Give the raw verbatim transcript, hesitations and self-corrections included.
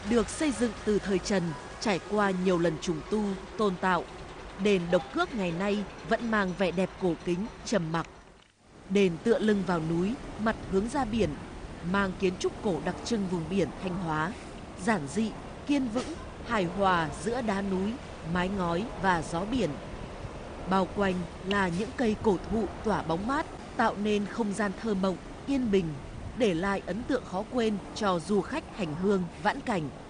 Được xây dựng từ thời Trần, trải qua nhiều lần trùng tu, tôn tạo, đền Độc Cước ngày nay vẫn mang vẻ đẹp cổ kính, trầm mặc. Đền tựa lưng vào núi, mặt hướng ra biển, mang kiến trúc cổ đặc trưng vùng biển Thanh Hóa, giản dị, kiên vững, hài hòa giữa đá núi, mái ngói và gió biển. Bao quanh là những cây cổ thụ tỏa bóng mát, tạo nên không gian thơ mộng, yên bình, để lại ấn tượng khó quên cho du khách hành hương vãn cảnh.